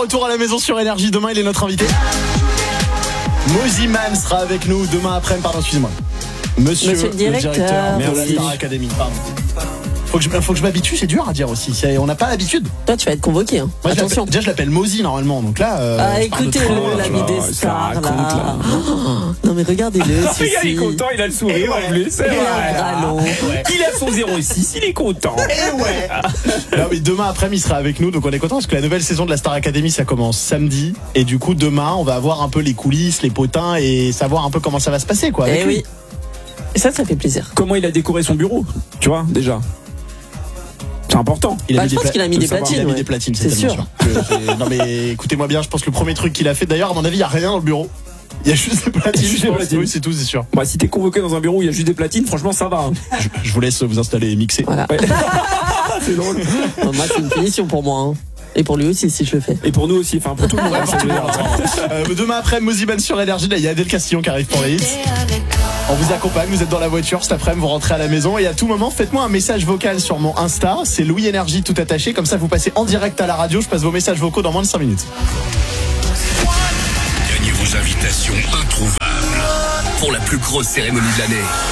retour à la maison sur Énergie. Demain, il est notre invité. Moziman sera avec nous demain après-midi. Pardon, excusez-moi. Monsieur le directeur de la Star Academy. Pardon. Faut que je m'habitue, c'est dur à dire aussi. On n'a pas l'habitude. Toi, tu vas être convoqué. Hein. Moi, attention. Je l'appelle Mozi normalement. Donc là. Écoutez-le, l'ami des stars. Là. Non, mais regardez-le. Il est content, il a le sourire en plus. Il a son 06, il est content. Non, mais demain après-midi, il sera avec nous. Donc on est content parce que la nouvelle saison de la Star Academy, ça commence samedi. Et du coup, demain, on va avoir un peu les coulisses, les potins et savoir un peu comment ça va se passer, quoi. Eh oui. Et ça fait plaisir. Comment il a décoré son bureau, tu vois, déjà. C'est important. Je pense qu'il a mis des platines. Il a mis des platines, c'est sûr. Non mais écoutez-moi bien, je pense que le premier truc qu'il a fait, d'ailleurs, à mon avis, il n'y a rien dans le bureau. Il y a juste des platines. Oui, c'est tout, c'est sûr. Bah, si t'es convoqué dans un bureau où il y a juste des platines, franchement, ça va. Hein. Je vous laisse vous installer et mixer. Voilà. Ouais. C'est drôle. Moi, c'est une punition pour moi. Hein. Et pour lui aussi, si je le fais. Et pour nous aussi, enfin pour tout le monde. Demain après, Moziman sur Énergie, là, il y a Adèle Castillon qui arrive pour les hits. On vous accompagne, vous êtes dans la voiture cet après-midi, vous rentrez à la maison et à tout moment, faites-moi un message vocal sur mon Insta, c'est Louis Énergie tout attaché, comme ça vous passez en direct à la radio, je passe vos messages vocaux dans moins de 5 minutes. Gagnez vos invitations introuvables pour la plus grosse cérémonie de l'année.